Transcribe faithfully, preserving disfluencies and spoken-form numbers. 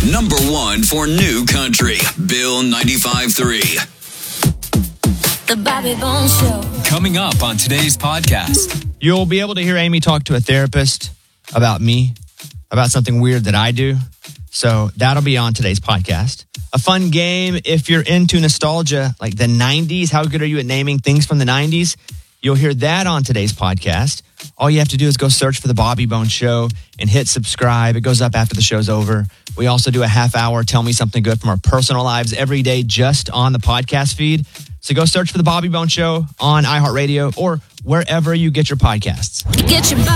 Number one for new country, Bill ninety-five three. The Bobby Bones Show. Coming up on today's podcast. You'll be able to hear Amy talk to a therapist about me, about something weird that I do. So that'll be on today's podcast. A fun game if you're into nostalgia, like the nineties. How good are you at naming things from the nineties? You'll hear that on today's podcast. All you have to do is go search for The Bobby Bones Show and hit subscribe. It goes up after the show's over. We also do a half hour Tell Me Something Good from our personal lives every day just on the podcast feed. So go search for The Bobby Bones Show on iHeartRadio or wherever you get your podcasts. Get your